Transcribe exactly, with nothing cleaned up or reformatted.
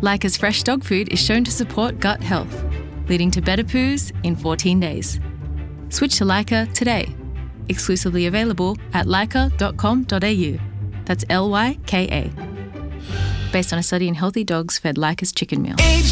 Lyca's fresh dog food is shown to support gut health, leading to better poos in fourteen days. Switch to Lyca today. Exclusively available at lyca dot com dot a u. That's L Y K A. Based on a study in healthy dogs fed Lyca's chicken meal. Age